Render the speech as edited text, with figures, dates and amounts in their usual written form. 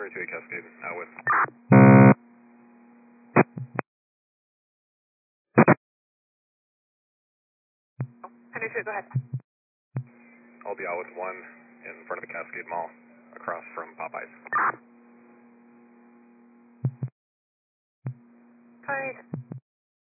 328 Cascade, out with. Henry 2, go ahead. I'll be out with 1 in front of the Cascade Mall, across from Popeyes.